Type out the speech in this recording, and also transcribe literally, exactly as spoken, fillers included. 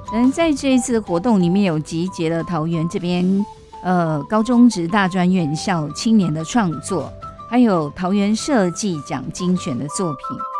嗯，在这一次的活动里面有集结了桃园这边呃高中职大专院校青年的创作，还有桃园设计奖精选的作品。